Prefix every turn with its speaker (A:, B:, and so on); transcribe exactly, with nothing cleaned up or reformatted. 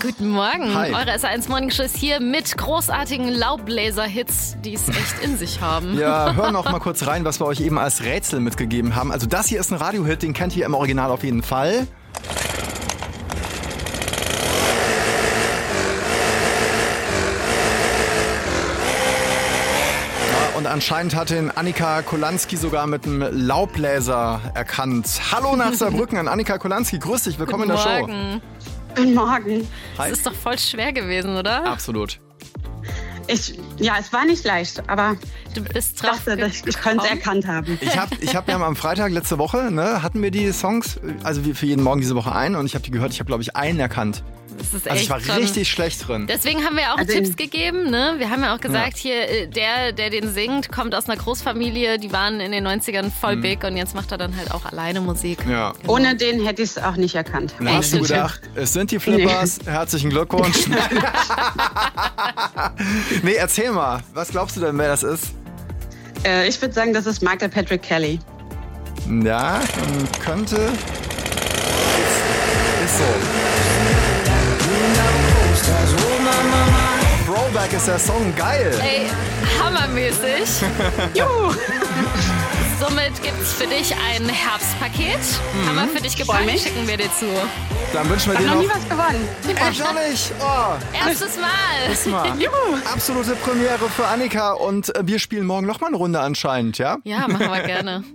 A: Guten Morgen.
B: Hi.
A: Eure S eins Morning Show ist hier mit großartigen Laubbläser-Hits, die es echt in sich haben.
B: Ja, hören noch mal kurz rein, was wir euch eben als Rätsel mitgegeben haben. Also das hier ist ein Radiohit, den kennt ihr im Original auf jeden Fall. Und anscheinend hat den Annika Kolanski sogar mit einem Laubbläser erkannt. Hallo nach Saarbrücken an Annika Kolanski. Grüß dich, willkommen
A: Guten
B: in der
A: Morgen.
B: Show.
C: Guten Morgen.
A: Das ist doch voll schwer gewesen, oder?
B: Absolut.
C: Ich, ja, es war nicht leicht, aber
A: Du bist
C: ich
A: drauf
C: dachte, dass ich könnte es erkannt haben.
B: Ich habe ich hab ja am Freitag letzte Woche, ne, hatten wir die Songs, also für jeden Morgen diese Woche ein und ich habe die gehört, ich habe glaube ich einen erkannt.
A: Das ist
B: Also
A: echt
B: ich war
A: schon-
B: richtig schlecht drin.
A: Deswegen haben wir ja auch
C: Also
A: Tipps
C: in-
A: gegeben, ne? Wir haben ja auch gesagt, hier, äh, der, der den singt, kommt aus einer Großfamilie, die waren in den neunzigern voll big und jetzt macht er dann halt auch alleine Musik.
B: Ja.
C: Ohne den hätte ich es auch nicht erkannt.
B: Na, hast du
C: Echt?
B: gedacht, es sind die Flippers, herzlichen Glückwunsch. Nee, erzähl mal, was glaubst du denn, wer das ist?
C: Äh, ich würde sagen, das ist Michael Patrick Kelly.
B: Ja, dann könnte... Ist, ist so. Throwback ist der Song, geil.
A: Ey, hammermäßig.
C: Juhu!
A: Somit gibt's für dich ein Herbstpaket. Haben wir für dich
C: Freu
A: gepackt,
C: mich.
A: schicken wir dir zu.
B: Dann wünschen wir
C: Ich
B: dir
C: habe noch nie
B: noch...
C: was gewonnen.
B: Ey, schon nicht. Oh,
A: Erstes Mal.
B: das mal. Absolute Premiere für Annika und äh, wir spielen morgen noch mal eine Runde anscheinend, ja?
A: Ja, machen wir gerne.